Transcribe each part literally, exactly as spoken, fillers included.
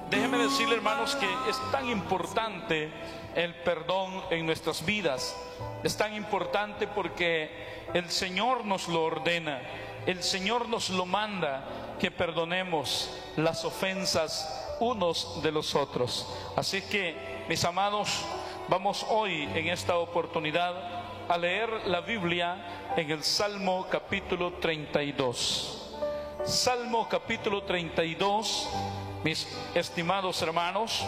Déjenme decirle, hermanos, que es tan importante el perdón en nuestras vidas. Es tan importante porque el Señor nos lo ordena, el Señor nos lo manda, que perdonemos las ofensas unos de los otros. Así que, mis amados, vamos hoy en esta oportunidad a leer la Biblia en el Salmo capítulo treinta y dos. Salmo capítulo treinta y dos, mis estimados hermanos,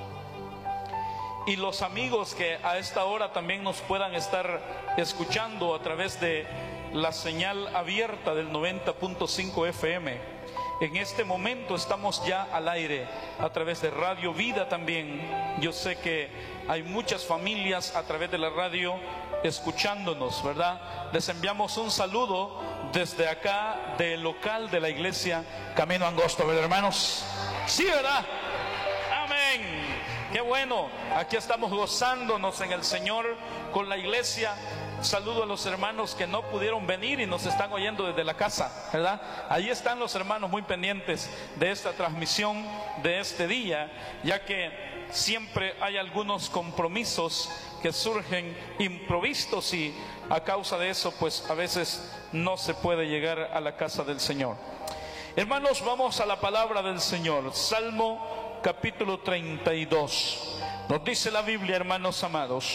y los amigos que a esta hora también nos puedan estar escuchando a través de la señal abierta del noventa punto cinco F M. En este momento estamos ya al aire a través de Radio Vida también. Yo sé que hay muchas familias a través de la radio escuchándonos, ¿verdad? Les enviamos un saludo desde acá del local de la iglesia Camino Angosto, ¿verdad, hermanos? Sí, ¿verdad? Amén. Qué bueno, aquí estamos gozándonos en el Señor con la iglesia. Saludo a los hermanos que no pudieron venir y nos están oyendo desde la casa, ¿verdad? Ahí están los hermanos muy pendientes de esta transmisión de este día, ya que siempre hay algunos compromisos que surgen improvistos y a causa de eso, pues a veces no se puede llegar a la casa del Señor. Hermanos, vamos a la palabra del Señor. Salmo capítulo treinta y dos. Nos dice la Biblia, hermanos amados.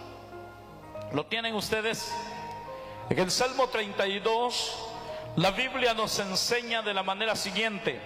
¿Lo tienen ustedes? En el Salmo treinta y dos, la Biblia nos enseña de la manera siguiente: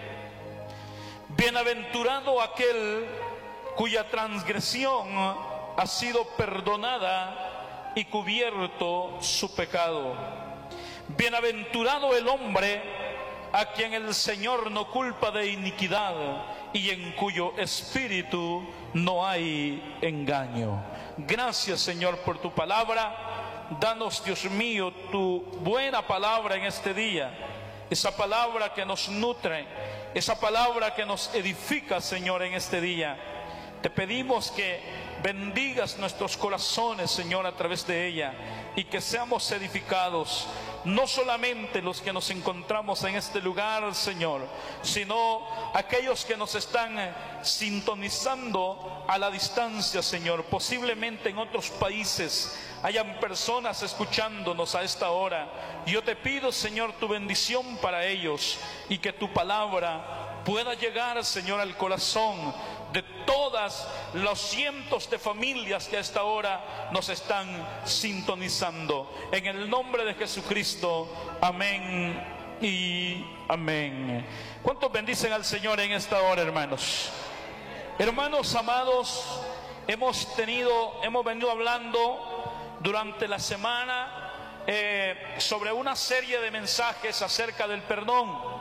bienaventurado aquel cuya transgresión ha sido perdonada y cubierto su pecado. Bienaventurado el hombre a quien el Señor no culpa de iniquidad y en cuyo espíritu no hay engaño. Gracias, Señor, por tu palabra. Danos, Dios mío, tu buena palabra en este día, esa palabra que nos nutre, esa palabra que nos edifica, Señor, en este día. Te pedimos que bendigas nuestros corazones, Señor, a través de ella, y que seamos edificados, no solamente los que nos encontramos en este lugar, Señor, sino aquellos que nos están sintonizando a la distancia, Señor. Posiblemente en otros países hayan personas escuchándonos a esta hora. Yo te pido, Señor, tu bendición para ellos, y que tu palabra pueda llegar, Señor, al corazón de todas los cientos de familias que a esta hora nos están sintonizando. En el nombre de Jesucristo, amén y amén. ¿Cuántos bendicen al Señor en esta hora, hermanos? Hermanos amados, hemos tenido, hemos venido hablando durante la semana eh, sobre una serie de mensajes acerca del perdón.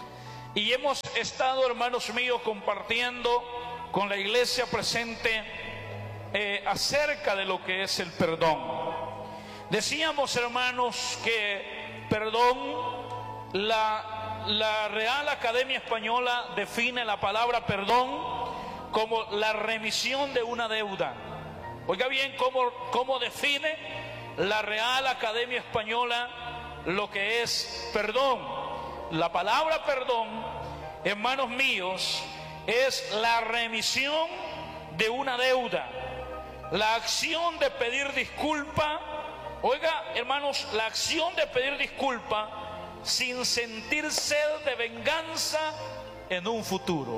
Y hemos estado, hermanos míos, compartiendo con la iglesia presente eh, acerca de lo que es el perdón. Decíamos, hermanos, que perdón, la, la Real Academia Española define la palabra perdón como la remisión de una deuda. Oiga bien cómo, cómo define la Real Academia Española lo que es perdón. La palabra perdón, hermanos míos, es la remisión de una deuda, la acción de pedir disculpa. Oiga, hermanos, la acción de pedir disculpa sin sentir sed de venganza en un futuro.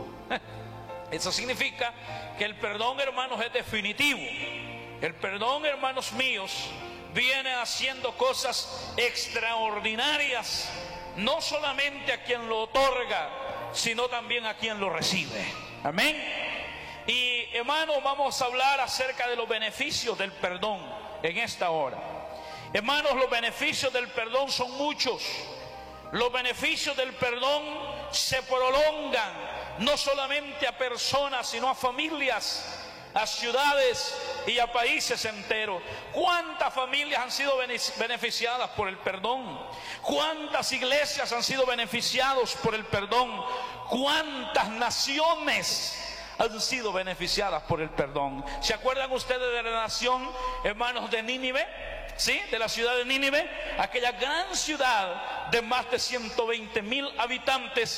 Eso significa que el perdón, hermanos, es definitivo. El perdón, hermanos míos, viene haciendo cosas extraordinarias, no solamente a quien lo otorga, sino también a quien lo recibe. Amén. Y, hermanos, vamos a hablar acerca de los beneficios del perdón en esta hora. Hermanos, los beneficios del perdón son muchos. Los beneficios del perdón se prolongan no solamente a personas, sino a familias, a ciudades y a países enteros. ¿Cuántas familias han sido beneficiadas por el perdón? ¿Cuántas iglesias han sido beneficiadas por el perdón? ¿Cuántas naciones han sido beneficiadas por el perdón? ¿Se acuerdan ustedes de la nación, hermanos, de Nínive? ¿Sí? De la ciudad de Nínive, aquella gran ciudad de más de ciento veinte mil habitantes.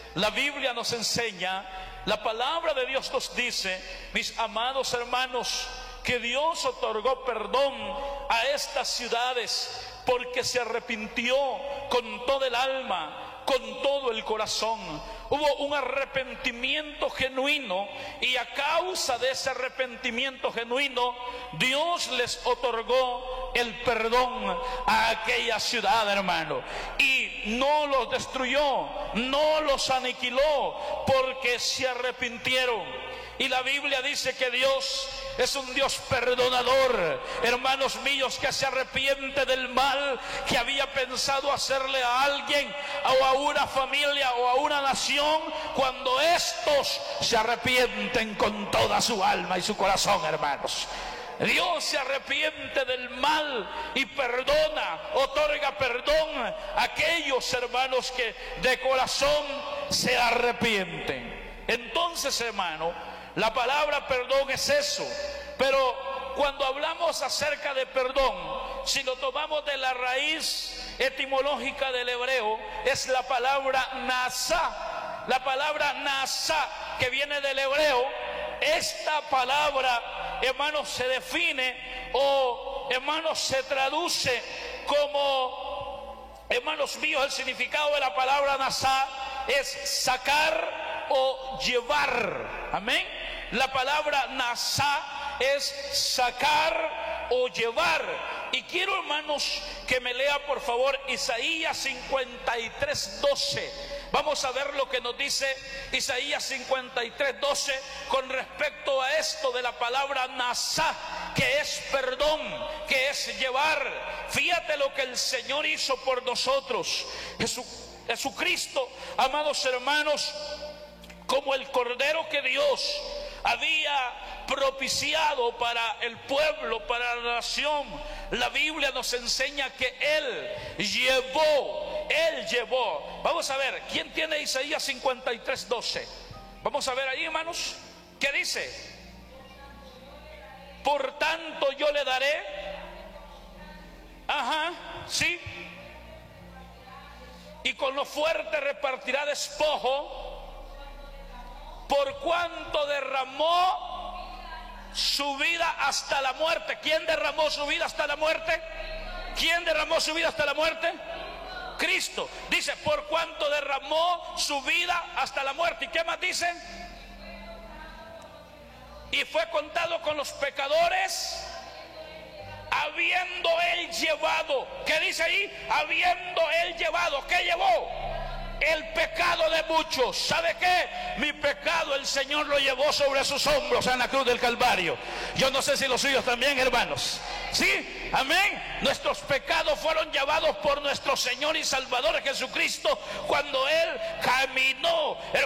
la Biblia nos enseña, la palabra de Dios nos dice, mis amados hermanos, que Dios otorgó perdón a estas ciudades porque se arrepintió con todo el alma, con todo el corazón. Hubo un arrepentimiento genuino, y a causa de ese arrepentimiento genuino, Dios les otorgó el perdón a aquella ciudad, hermano, y no los destruyó, no los aniquiló, porque se arrepintieron. Y la Biblia dice que Dios es un Dios perdonador, hermanos míos, que se arrepiente del mal que había pensado hacerle a alguien, o a una familia, o a una nación, cuando estos se arrepienten con toda su alma y su corazón, hermanos. Dios se arrepiente del mal y perdona, otorga perdón a aquellos, hermanos, que de corazón se arrepienten. Entonces, hermano, la palabra perdón es eso. Pero cuando hablamos acerca de perdón, si lo tomamos de la raíz etimológica del hebreo, es la palabra nasá. La palabra nasá, que viene del hebreo, esta palabra, hermanos, se define, o hermanos, se traduce como, hermanos míos, el significado de la palabra nasá es sacar o llevar. Amén. La palabra nasá es sacar o llevar. Y quiero, hermanos, que me lea por favor Isaías cincuenta y tres, doce. Vamos a ver lo que nos dice Isaías cincuenta y tres, doce con respecto a esto de la palabra nasá, que es perdón, que es llevar. Fíjate lo que el Señor hizo por nosotros. Jesús, Jesucristo, amados hermanos, como el Cordero que Dios había propiciado para el pueblo, para la nación, la Biblia nos enseña que Él llevó, Él llevó. Vamos a ver, ¿quién tiene Isaías cincuenta y tres, doce? Vamos a ver ahí, hermanos, ¿qué dice? Por tanto yo le daré, ajá, sí, y con lo fuerte repartirá despojo, por cuanto derramó su vida hasta la muerte. ¿Quién derramó su vida hasta la muerte? ¿Quién derramó su vida hasta la muerte? Cristo. Dice, por cuanto derramó su vida hasta la muerte. ¿Y qué más dice? Y fue contado con los pecadores, habiendo él llevado. ¿Qué dice ahí? Habiendo él llevado. ¿Qué llevó? El pecado de muchos. ¿Sabe qué? Mi pecado el Señor lo llevó sobre sus hombros en la cruz del Calvario. Yo no sé si los suyos también, hermanos. ¿Sí? Amén. Nuestros pecados fueron llevados por nuestro Señor y Salvador Jesucristo cuando Él caminó